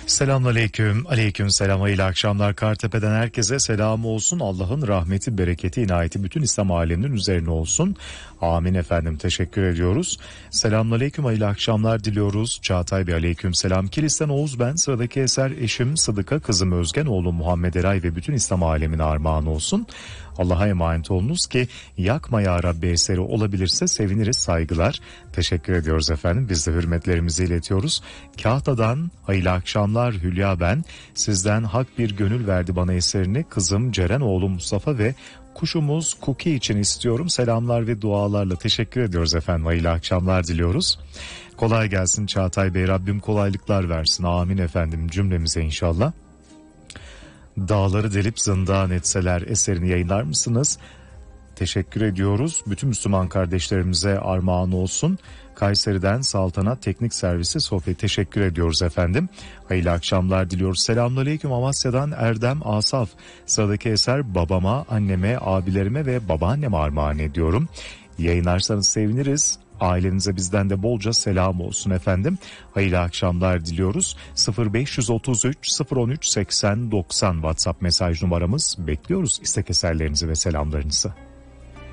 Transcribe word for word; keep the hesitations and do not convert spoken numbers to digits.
Selamünaleyküm, aleyküm selam, hayırlı akşamlar. Kartepe'den herkese selam olsun. Allah'ın rahmeti, bereketi, inayeti bütün İslam aleminin üzerine olsun. Amin efendim, teşekkür ediyoruz. Selamünaleyküm, hayırlı akşamlar diliyoruz. Çağatay Bey aleyküm selam. Kilis'ten Oğuz ben. Sıradaki eser eşim Sıdıka, kızım Özgen, oğlum Muhammed Eray ve bütün İslam alemine armağan olsun. Allah'a emanet olunuz ki yakma ya Rabbi eseri olabilirse seviniriz, saygılar. Teşekkür ediyoruz efendim. Biz de hürmetlerimizi iletiyoruz. Kahta'dan hayırlı akşamlar Hülya ben. Sizden hak bir gönül verdi bana eserini kızım Ceren, oğlum Mustafa ve kuşumuz Kuki için istiyorum. Selamlar ve dualarla teşekkür ediyoruz efendim. Hayırlı akşamlar diliyoruz. Kolay gelsin Çağatay Bey. Rabbim kolaylıklar versin. Amin efendim cümlemize inşallah. Dağları delip zindan etseler eserini yayınlar mısınız? Teşekkür ediyoruz. Bütün Müslüman kardeşlerimize armağan olsun. Kayseri'den Saltanat Teknik Servisi Sofya, teşekkür ediyoruz efendim. Hayırlı akşamlar diliyoruz. Selamünaleyküm Amasya'dan Erdem Asaf. Sıradaki eser babama, anneme, abilerime ve babaanneme armağan ediyorum. Yayınlarsanız seviniriz. Ailenize bizden de bolca selam olsun efendim. Hayırlı akşamlar diliyoruz. sıfır beş üç üç sıfır on üç seksen doksan WhatsApp mesaj numaramız. Bekliyoruz istek eserlerinizi ve selamlarınızı.